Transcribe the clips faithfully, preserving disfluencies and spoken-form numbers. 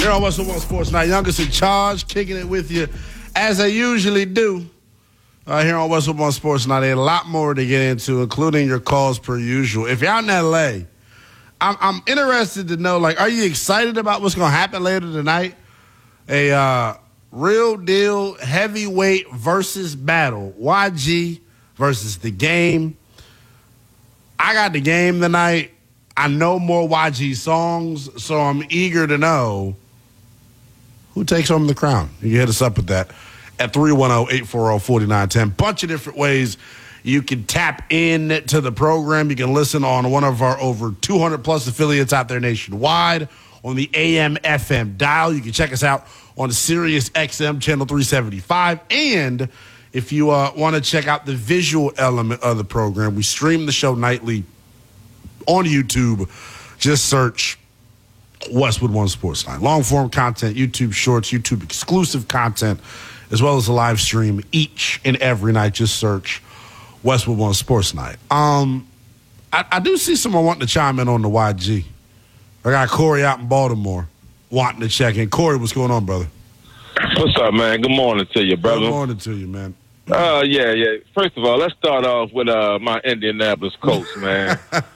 Here on Westwood One Sports Night, Youngest in charge, kicking it with you as I usually do. Uh, here on Westwood One Sports Night, a lot more to get into, including your calls per usual. If you're out in L A, I'm, I'm interested to know, like, are you excited about what's going to happen later tonight? A uh, real deal heavyweight versus battle, Y G versus The Game. I got The Game tonight. I know more Y G songs, so I'm eager to know who takes home the crown. You can hit us up with that at three one zero, eight four zero, four nine one zero. Bunch of different ways you can tap in to the program. You can listen on one of our over two hundred plus affiliates out there nationwide on the A M F M dial. You can check us out on the Sirius X M channel three seventy-five. And if you uh, want to check out the visual element of the program, we stream the show nightly on YouTube. Just search Westwood One Sports Night. Long-form content, YouTube shorts, YouTube exclusive content, as well as a live stream each and every night. Just search Westwood One Sports Night. Um, I, I do see someone wanting to chime in on the Y G. I got Corey out in Baltimore wanting to check in. Corey, what's going on, brother? What's up, man? Good morning to you, brother. Good morning to you, man. Uh, yeah, yeah. First of all, let's start off with uh, my Indianapolis Colts, man.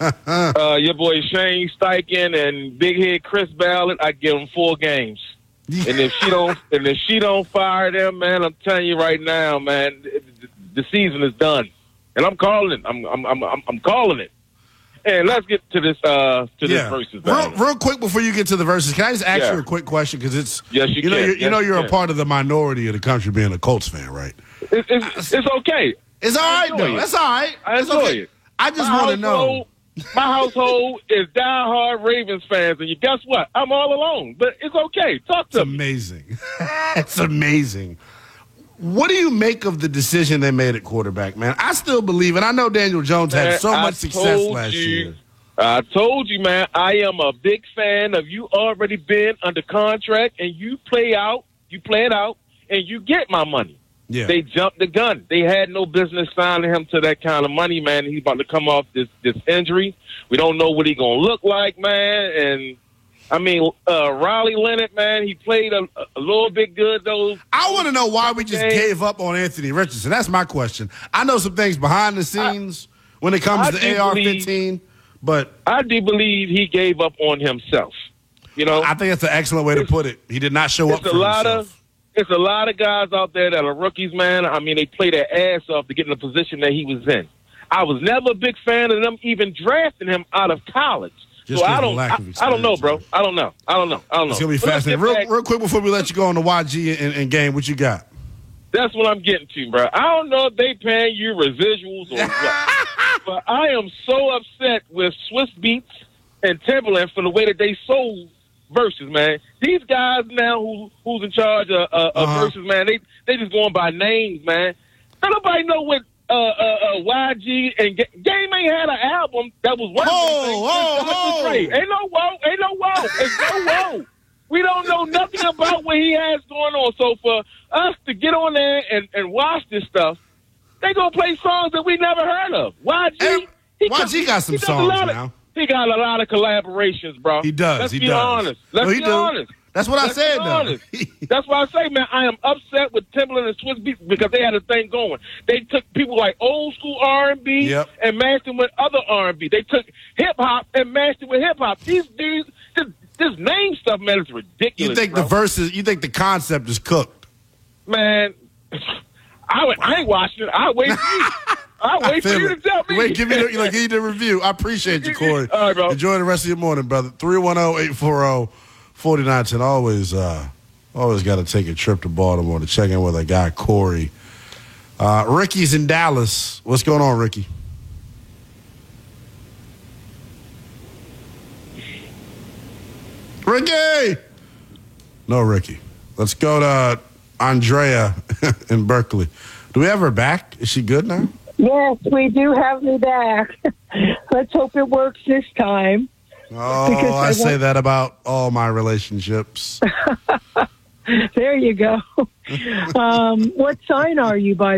uh, your boy Shane Steichen and Big Head Chris Ballard, I give them four games. And if she don't, and if she don't fire them, man, I'm telling you right now, man, the season is done. And I'm calling it. I'm, I'm, I'm, I'm calling it. And let's get to this, uh, to yeah. this versus battle. Real, real quick before you get to the verses, can I just ask yeah. you a quick question? Because it's yes, you, you know, can. you're, you yes, know, you're you a part of the minority of the country being a Colts fan, right? It, it's, it's okay. It's all right, though. It. That's all right. I enjoy okay. it. I just want to know. My household is diehard Ravens fans, and you guess what? I'm all alone, but it's okay. Talk to it's me. Amazing. It's amazing. What do you make of the decision they made at quarterback, man? I still believe, and I know Daniel Jones man, had so I much success you, last year. I told you, man, I am a big fan of you already been under contract, and you play out, you play it out, and you get my money. Yeah. They jumped the gun. They had no business signing him to that kind of money, man. He's about to come off this, this injury. We don't know what he's going to look like, man. And, I mean, uh, Riley Leonard, man, he played a, a little bit good, though. I want to know why we just games. gave up on Anthony Richardson. That's my question. I know some things behind the scenes I, when it comes I to A R fifteen, but I do believe he gave up on himself. You know, I think that's an excellent way to put it. He did not show up for a lot himself. Of, It's a lot of guys out there that are rookies, man. I mean, they play their ass off to get in the position that he was in. I was never a big fan of them even drafting him out of college. Just so I don't, I, I don't know, bro. I don't know. I don't know. I don't know. It's gonna be fascinating. Real, real quick before we let you go on the Y G and, and game, what you got? That's what I'm getting to, bro. I don't know if they paying you residuals or what, but I am so upset with Swiss Beats and Timberland for the way that they sold Versus, man. These guys now who who's in charge of, uh, of uh-huh. Versus, man, they they just going by names, man. Don't nobody know what uh, uh, uh, Y G and G- Game ain't had an album that was one oh, of oh, oh. Ain't no whoa, ain't no whoa, it's no whoa. We don't know nothing about what he has going on. So for us to get on there and, and watch this stuff, they gonna play songs that we never heard of. Y G, hey, he Y G got some songs now. Of, He got a lot of collaborations, bro. He does. Let's he be does. honest. Let's no, he be do. honest. That's what Let's I said, be though. honest. That's why I say, man, I am upset with Timberland and Swiss Beats because they had a thing going. They took people like old school R and B yep. and matched them with other R and B. They took hip hop and matched it with hip hop. These dudes, this, this name stuff, man, is ridiculous. You think bro. the verses? You think the concept is cooked? Man, I, would, I ain't watching it. I wait for you. I'll wait for you to tell me. Wait, give me the, like, give me the review. I appreciate you, Corey. All right, bro. Enjoy the rest of your morning, brother. three one zero, eight four zero, four nine one zero. Always, uh, always got to take a trip to Baltimore to check in with a guy, Corey. Uh, Ricky's in Dallas. What's going on, Ricky? Ricky! No, Ricky. Let's go to Andrea in Berkeley. Do we have her back? Is she good now? Yes, we do have me back. Let's hope it works this time. Oh, I, I say want... that about all my relationships. There you go. um, what sign are you, by